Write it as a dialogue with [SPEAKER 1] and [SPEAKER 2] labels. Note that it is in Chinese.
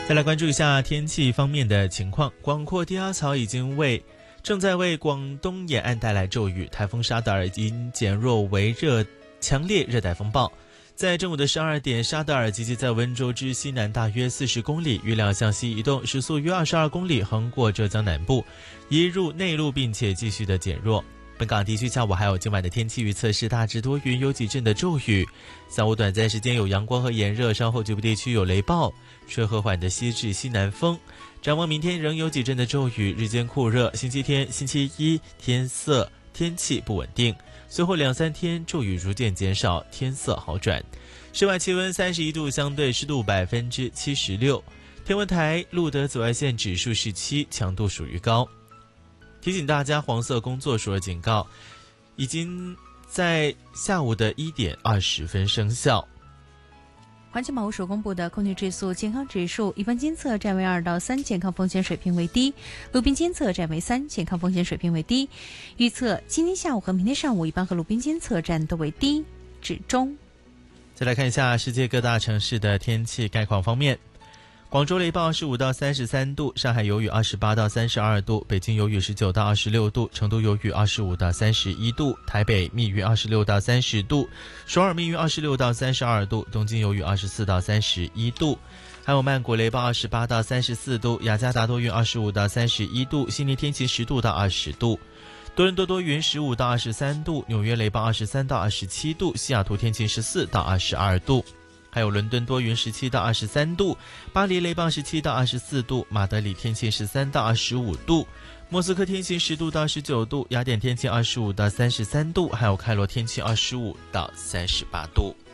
[SPEAKER 1] 再来关注一下天气方面的情况，广阔低压槽正在为广东沿岸带来骤雨，台风沙德尔已经减弱为强烈热带风暴。在正午的12点，沙德尔集结在温州之西南大约40公里，预料向西移动，时速约22公里，横过浙江南部，移入内陆，并且继续的减弱。本港地区下午还有今晚的天气预测是大致多云，有几阵的骤雨，下午短暂时间有阳光和炎热，稍后局部地区有雷暴，吹和缓的西至西南风。展望明天仍有几阵的骤雨，日间酷热，星期天、星期一天气不稳定，随后2-3天骤雨逐渐减少，天色好转。室外气温31度，相对湿度76%。天文台录得紫外线指数是7，强度属于高。提醒大家，黄色工作暑热警告已经在下午的1点20分生效。
[SPEAKER 2] 环境保护署公布的空气质素健康指数，一般监测站为2到3，健康风险水平为低；路边监测站为3，健康风险水平为低。预测今天下午和明天上午，一般和路边监测站都为低至中。
[SPEAKER 1] 再来看一下世界各大城市的天气概况方面。广州雷暴25到33度，上海有雨28到32度，北京有雨19到26度，成都有雨25到31度，台北密云26到30度，首尔密云26到32度，东京有雨24到31度，还有曼谷雷暴28到34度，雅加达多云25到31度，悉尼天晴10度到20度，多伦多多云15到23度，纽约雷暴23到27度，西雅图天晴14到22度。还有伦敦多云17到23度，巴黎雷暴17到24度，马德里天气13到25度，莫斯科天气10度到19度，雅典天气25到33度，还有开罗天气25到38度。